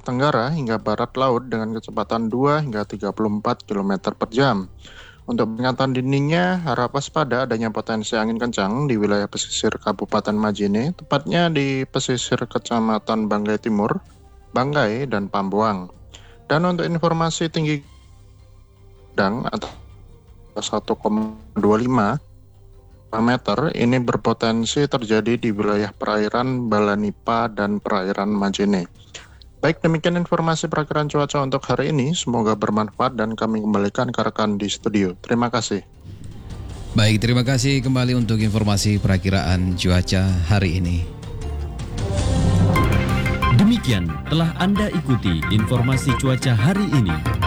tenggara hingga barat laut dengan kecepatan 2 hingga 34 km per jam. Untuk peringatan dininya, harap waspada adanya potensi angin kencang di wilayah pesisir Kabupaten Majene, tepatnya di pesisir Kecamatan Banggai Timur, Banggai, dan Pambuang. Dan untuk informasi tinggi sedang atau 1,25 meter ini berpotensi terjadi di wilayah perairan Balanipa dan perairan Majene. Baik, demikian informasi perakiraan cuaca untuk hari ini. Semoga bermanfaat dan kami kembalikan ke rekan di studio. Terima kasih. Baik, terima kasih kembali untuk informasi perakiraan cuaca hari ini. Demikian telah Anda ikuti informasi cuaca hari ini.